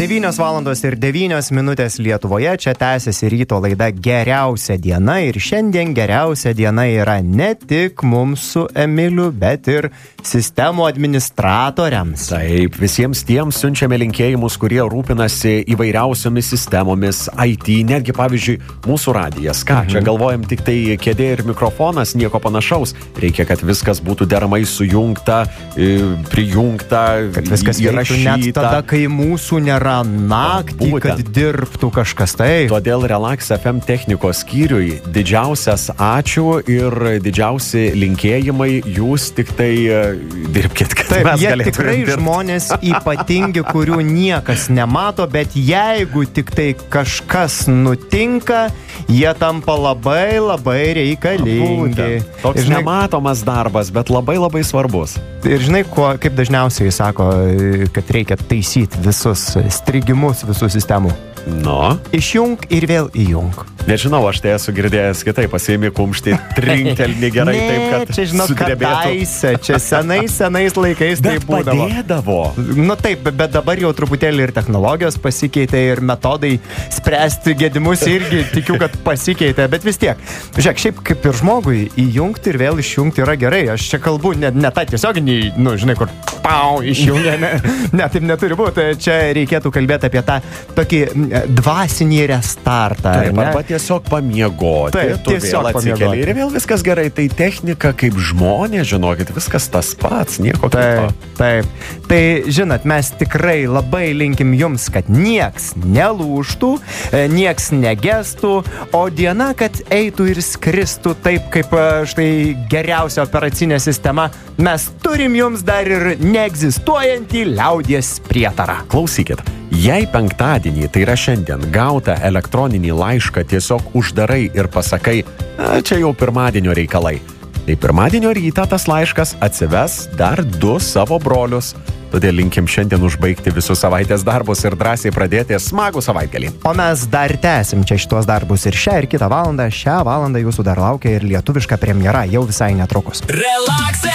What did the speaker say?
9:09 Lietuvoje, čia tęsiasi ryto laida Geriausia diena ir šiandien geriausia diena yra ne tik mums su Emiliu, bet ir sistemų administratoriams. Taip, visiems tiems siunčiame linkėjimus, kurie rūpinasi įvairiausiomis sistemomis, IT, netgi pavyzdžiui mūsų radijas. Ką, čia galvojam tik tai kėdė ir mikrofonas, nieko panašaus. Reikia, kad viskas būtų deramai sujungta, prijungta, kad viskas veiktų net tada, kai mūsų nėra naktį, kad dirbtų kažkas tai. Todėl Relax FM technikos skyriui didžiausias ačiū ir didžiausi linkėjimai, jūs tik tai dirbkit, kad taip, mes jie galėtume tikrai dirbti. Žmonės ypatingi, kurių niekas nemato, bet jeigu tik tai kažkas nutinka, jie tampa labai reikalingi. Toks nematomas darbas, bet labai svarbus. Ir žinai, kaip dažniausiai sako, kad reikia taisyti visus strigimus visų sistemų. No. Išjung ir vėl įjung. Nežinau, aš tai esu girdėjęs kitaip, pasiimi kumštį, trinktelni gerai, taip, kad čia žinok, kadaise, čia senais laikais tai būdavo. Bet padėdavo. Nu taip, bet dabar jau truputėlį ir technologijos pasikeitė, ir metodai spręsti gedimus irgi tikiu, kad pasikeitė, bet vis tiek. Žiūrėk, šiaip kaip ir žmogui įjungti ir vėl išjungti yra gerai. Aš čia kalbu ne tą tiesioginį, žinai, kur išjungia, ne, taip neturi būti. Čia reikėtų kalbėti apie tą tokį dvasinį restartą. Taip, arba tiesiog pamiegoti. Taip, tu vėl atsikeli ir vėl viskas gerai. Tai technika kaip žmonės, žinokit, viskas tas pats, nieko kito. Taip. Tai, žinot, mes tikrai labai linkim jums, kad nieks nelūžtų, nieks negestų, o diena, kad eitų ir skristų taip, kaip štai geriausia operacinė sistema. Mes turim jums dar ir neegzistuojantį liaudies prietarą. Klausykit. Jei penktadienį, tai yra šiandien, gautą elektroninį laišką tiesiog uždarai ir pasakai, čia jau pirmadienio reikalai, tai pirmadienio rytą tas laiškas atsives dar 2 savo brolius. Todėl linkim šiandien užbaigti visus savaitės darbus ir drąsiai pradėti smagų savaitgalį. O mes dar tęsim čia šitos darbus ir šią ir kitą valandą. Šią valandą jūsų dar laukia ir lietuviška premjera jau visai netrukus. Relax